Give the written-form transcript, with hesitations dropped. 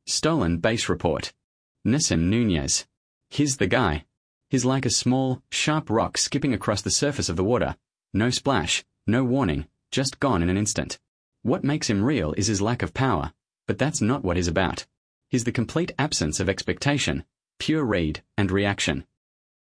Stolen base report. Nissim Nunez. He's the guy. He's like a small, sharp rock skipping across the surface of the water. No splash, no warning, just gone in an instant. What makes him real is his lack of power, but that's not what he's about. He's the complete absence of expectation, pure read and reaction.